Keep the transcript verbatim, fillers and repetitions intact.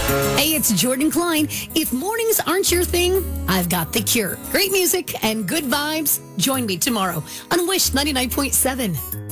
Hey, it's Jordan Klein. If mornings aren't your thing, I've got the cure. Great music and good vibes. Join me tomorrow on Wish ninety-nine point seven.